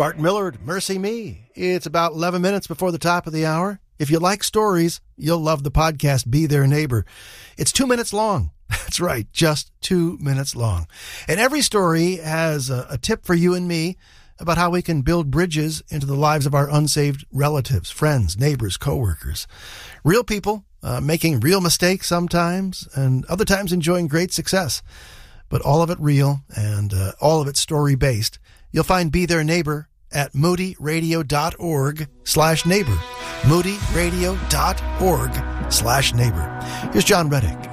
Bart Millard, Mercy Me. It's about 11 minutes before the top of the hour. If you like stories, you'll love the podcast Be Their Neighbor. It's 2 minutes long. That's right, just 2 minutes long. And every story has a tip for you and me about how we can build bridges into the lives of our unsaved relatives, friends, neighbors, coworkers. Real people making real mistakes sometimes, and other times enjoying great success. But all of it real and all of it story-based. You'll find Be Their Neighbor at moodyradio.org/neighbor. moodyradio.org/neighbor. Here's John Reddick.